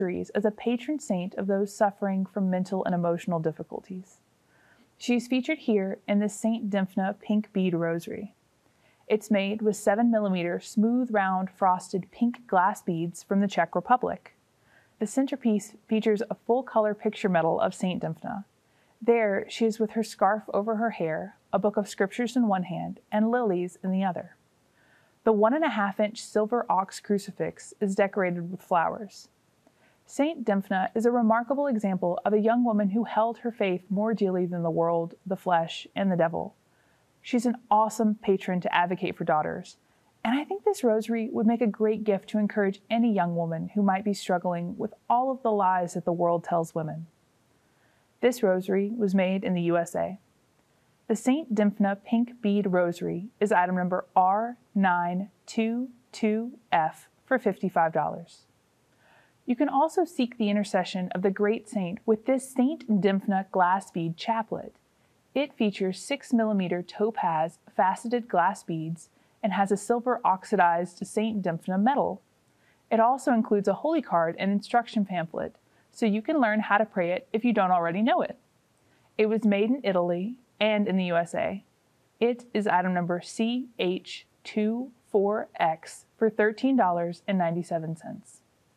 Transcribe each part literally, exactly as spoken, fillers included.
as a patron saint of those suffering from mental and emotional difficulties. She is featured here in the Saint Dymphna pink bead rosary. It's made with seven millimeter smooth, round, frosted pink glass beads from the Czech Republic. The centerpiece features a full-color picture medal of Saint Dymphna. There, she is with her scarf over her hair, a book of scriptures in one hand, and lilies in the other. The one and a half inch silver ox crucifix is decorated with flowers. Saint Dymphna is a remarkable example of a young woman who held her faith more dearly than the world, the flesh, and the devil. She's an awesome patron to advocate for daughters, and I think this rosary would make a great gift to encourage any young woman who might be struggling with all of the lies that the world tells women. This rosary was made in the U S A. The Saint Dymphna Pink Bead Rosary is item number R nine two two F for fifty-five dollars. You can also seek the intercession of the great saint with this Saint Dymphna glass bead chaplet. It features six millimeter topaz faceted glass beads and has a silver oxidized Saint Dymphna medal. It also includes a holy card and instruction pamphlet, so you can learn how to pray it if you don't already know it. It was made in Italy and in the U S A. It is item number C H twenty-four X for thirteen dollars and ninety-seven cents.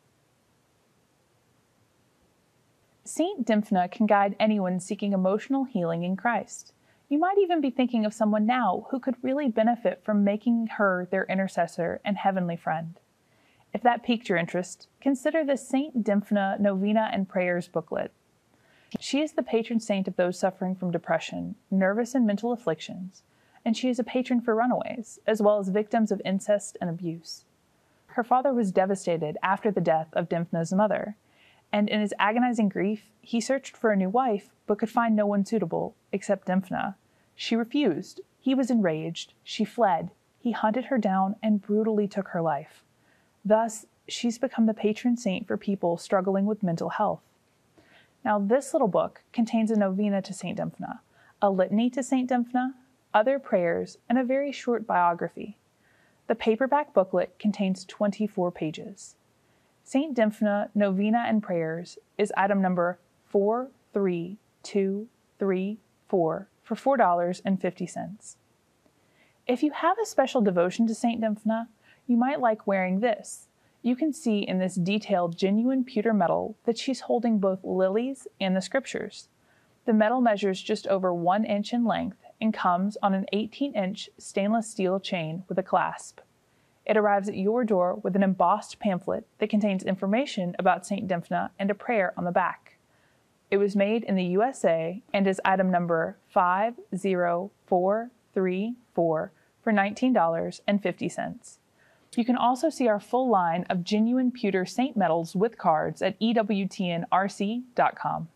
Saint Dymphna can guide anyone seeking emotional healing in Christ. You might even be thinking of someone now who could really benefit from making her their intercessor and heavenly friend. If that piqued your interest, consider the Saint Dymphna Novena and Prayers booklet. She is the patron saint of those suffering from depression, nervous and mental afflictions, and she is a patron for runaways, as well as victims of incest and abuse. Her father was devastated after the death of Dymphna's mother, and in his agonizing grief, he searched for a new wife, but could find no one suitable, except Dymphna. She refused. He was enraged. She fled. He hunted her down and brutally took her life. Thus, she's become the patron saint for people struggling with mental health. Now, this little book contains a novena to Saint Dymphna, a litany to Saint Dymphna, other prayers, and a very short biography. The paperback booklet contains twenty-four pages. Saint Dymphna Novena and Prayers is item number four three two three four for four dollars and fifty cents. If you have a special devotion to Saint Dymphna, you might like wearing this. You can see in this detailed genuine pewter medal that she's holding both lilies and the scriptures. The medal measures just over one inch in length and comes on an eighteen inch stainless steel chain with a clasp. It arrives at your door with an embossed pamphlet that contains information about Saint Dymphna and a prayer on the back. It was made in the U S A and is item number five zero four three four for nineteen dollars and fifty cents. You can also see our full line of genuine pewter saint medals with cards at E W T N R C dot com.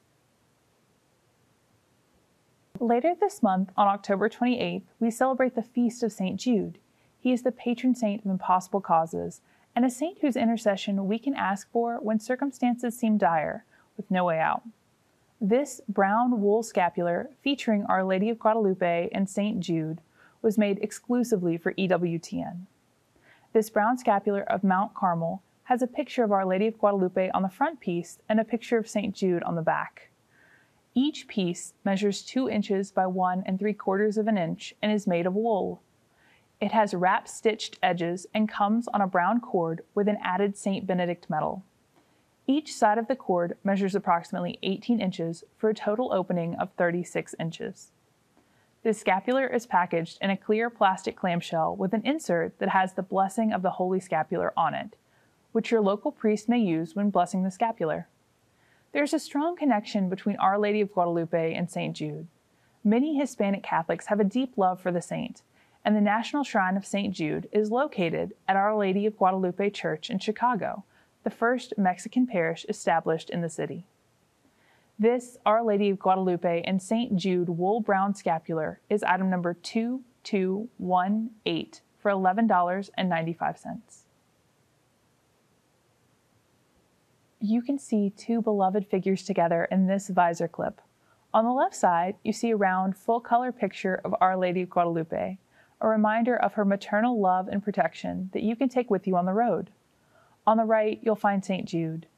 Later this month, on October twenty-eighth, we celebrate the Feast of Saint Jude. He is the patron saint of impossible causes, and a saint whose intercession we can ask for when circumstances seem dire, with no way out. This brown wool scapular featuring Our Lady of Guadalupe and Saint Jude was made exclusively for E W T N. This brown scapular of Mount Carmel has a picture of Our Lady of Guadalupe on the front piece and a picture of Saint Jude on the back. Each piece measures two inches by one and three quarters of an inch and is made of wool. It has wrap-stitched edges and comes on a brown cord with an added Saint Benedict medal. Each side of the cord measures approximately eighteen inches for a total opening of thirty-six inches. This scapular is packaged in a clear plastic clamshell with an insert that has the blessing of the Holy Scapular on it, which your local priest may use when blessing the scapular. There's a strong connection between Our Lady of Guadalupe and Saint Jude. Many Hispanic Catholics have a deep love for the saint, and the National Shrine of Saint Jude is located at Our Lady of Guadalupe Church in Chicago, the first Mexican parish established in the city. This Our Lady of Guadalupe and Saint Jude wool brown scapular is item number two two one eight for eleven dollars and ninety-five cents. You can see two beloved figures together in this visor clip. On the left side, you see a round, full-color picture of Our Lady of Guadalupe, a reminder of her maternal love and protection that you can take with you on the road. On the right, you'll find Saint Jude.